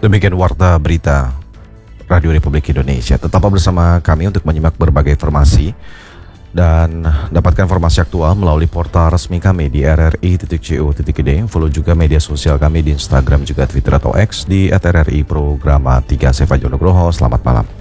Demikian Warta Berita Radio Republik Indonesia. Tetaplah bersama kami untuk menyimak berbagai informasi dan dapatkan informasi aktual melalui portal resmi kami di rri.co.id. Follow juga media sosial kami di Instagram juga Twitter atau X di @rri Programa 3. Saya Fajar Nugroho. Selamat malam.